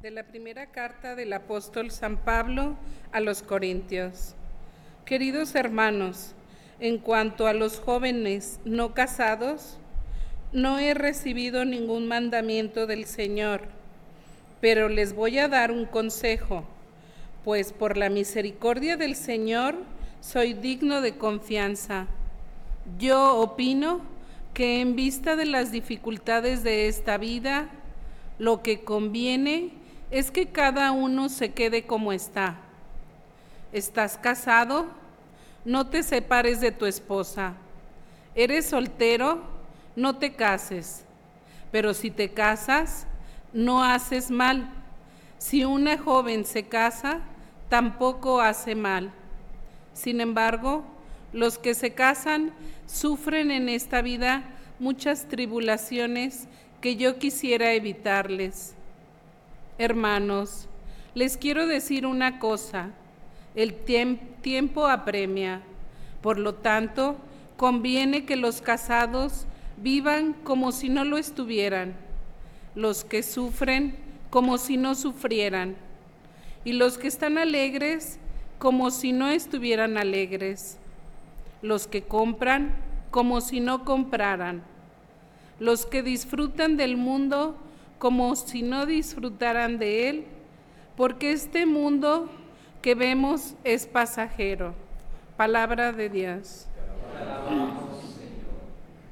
De la primera carta del apóstol San Pablo a los Corintios. Queridos hermanos, en cuanto a los jóvenes no casados, no he recibido ningún mandamiento del Señor, pero les voy a dar un consejo, pues por la misericordia del Señor soy digno de confianza. Yo opino que en vista de las dificultades de esta vida, lo que conviene es que cada uno se quede como está. ¿Estás casado? No te separes de tu esposa. ¿Eres soltero? No te cases. Pero si te casas, no haces mal. Si una joven se casa, tampoco hace mal. Sin embargo, los que se casan sufren en esta vida muchas tribulaciones que yo quisiera evitarles. Hermanos, les quiero decir una cosa: el tiempo apremia. Por lo tanto, conviene que los casados vivan como si no lo estuvieran, los que sufren como si no sufrieran, y los que están alegres como si no estuvieran alegres, los que compran como si no compraran, los que disfrutan del mundo como si no disfrutaran de él, porque este mundo que vemos es pasajero. Palabra de Dios.